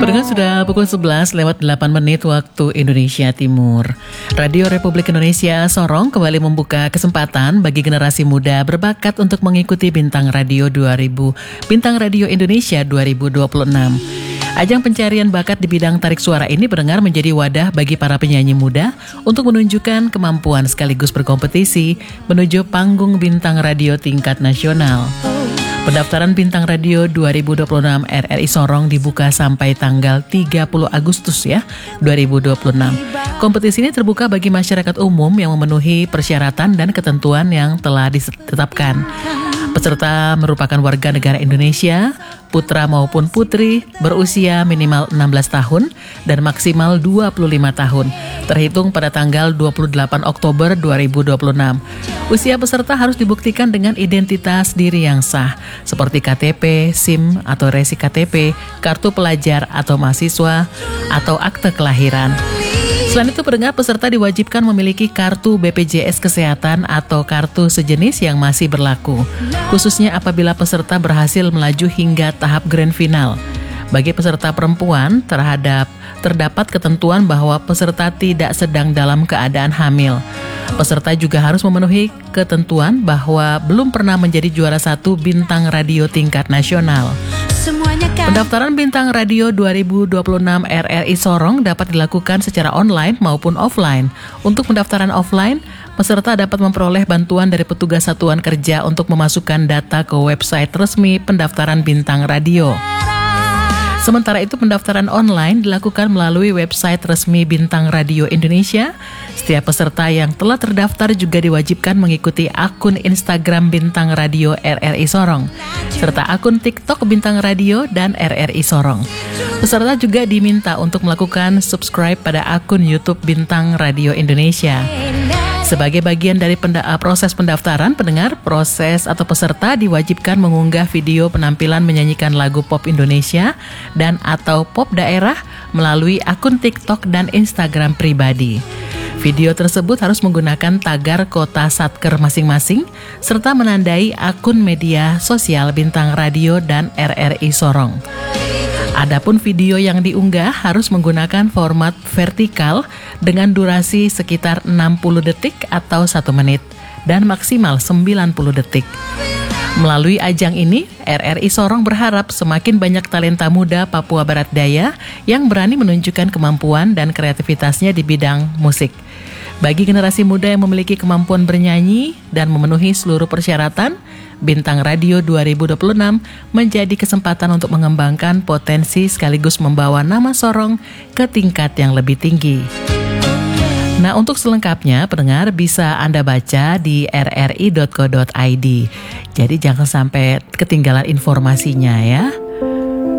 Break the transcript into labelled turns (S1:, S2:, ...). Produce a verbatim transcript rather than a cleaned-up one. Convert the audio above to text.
S1: Pendengar, sudah pukul sebelas lewat delapan menit waktu Indonesia Timur. Radio Republik Indonesia Sorong kembali membuka kesempatan bagi generasi muda berbakat untuk mengikuti Bintang Radio dua ribu Bintang Radio Indonesia dua ribu dua puluh enam. Ajang pencarian bakat di bidang tarik suara ini pendengar menjadi wadah bagi para penyanyi muda untuk menunjukkan kemampuan sekaligus berkompetisi menuju panggung bintang radio tingkat nasional. Pendaftaran Bintang Radio dua ribu dua puluh enam R R I Sorong dibuka sampai tanggal tiga puluh Agustus ya, dua ribu dua puluh enam. Kompetisi ini terbuka bagi masyarakat umum yang memenuhi persyaratan dan ketentuan yang telah ditetapkan. Peserta merupakan warga negara Indonesia, putra maupun putri, berusia minimal enam belas tahun dan maksimal dua puluh lima tahun, terhitung pada tanggal dua puluh delapan Oktober dua ribu dua puluh enam. Usia peserta harus dibuktikan dengan identitas diri yang sah, seperti K T P, SIM atau resi K T P, kartu pelajar atau mahasiswa, atau akte kelahiran. Selain itu, pendengar, peserta diwajibkan memiliki kartu B P J S Kesehatan atau kartu sejenis yang masih berlaku, khususnya apabila peserta berhasil melaju hingga tahap grand final. Bagi peserta perempuan, terhadap terdapat ketentuan bahwa peserta tidak sedang dalam keadaan hamil. Peserta juga harus memenuhi ketentuan bahwa belum pernah menjadi juara satu bintang radio tingkat nasional. Pendaftaran Bintang Radio dua ribu dua puluh enam R R I Sorong dapat dilakukan secara online maupun offline. Untuk pendaftaran offline, peserta dapat memperoleh bantuan dari petugas satuan kerja untuk memasukkan data ke website resmi pendaftaran Bintang Radio. Sementara itu, pendaftaran online dilakukan melalui website resmi Bintang Radio Indonesia. Setiap peserta yang telah terdaftar juga diwajibkan mengikuti akun Instagram Bintang Radio R R I Sorong, serta akun TikTok Bintang Radio dan R R I Sorong. Peserta juga diminta untuk melakukan subscribe pada akun YouTube Bintang Radio Indonesia. Sebagai bagian dari penda- proses pendaftaran, pendengar, proses atau peserta diwajibkan mengunggah video penampilan menyanyikan lagu pop Indonesia dan atau pop daerah melalui akun TikTok dan Instagram pribadi. Video tersebut harus menggunakan tagar kota Satker masing-masing serta menandai akun media sosial Bintang Radio dan R R I Sorong. Adapun video yang diunggah harus menggunakan format vertikal dengan durasi sekitar enam puluh detik atau satu menit dan maksimal sembilan puluh detik. Melalui ajang ini, R R I Sorong berharap semakin banyak talenta muda Papua Barat Daya yang berani menunjukkan kemampuan dan kreativitasnya di bidang musik. Bagi generasi muda yang memiliki kemampuan bernyanyi dan memenuhi seluruh persyaratan, Bintang Radio dua ribu dua puluh enam menjadi kesempatan untuk mengembangkan potensi sekaligus membawa nama Sorong ke tingkat yang lebih tinggi. Nah, untuk selengkapnya, pendengar bisa Anda baca di r r i dot co dot i d. Jadi jangan sampai ketinggalan informasinya ya.